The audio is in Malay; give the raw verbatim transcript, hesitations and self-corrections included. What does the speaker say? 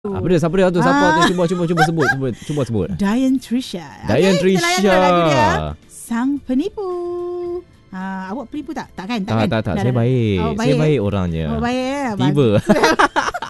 Apa dia? Siapa dia tu? Siapa Ah. tu? Cuba cuba cuba sebut, cuba cuba sebut. Dian Trisha. Dian Okey, kita layan dulu lagu dia. Trisha. Sang Penipu. Ha, awak penipu tak? Tak kan? Tak kan? tak tak. Dah, Saya dah, dah. baik. Oh, Saya baik. baik orangnya. Oh, baik. Tiba.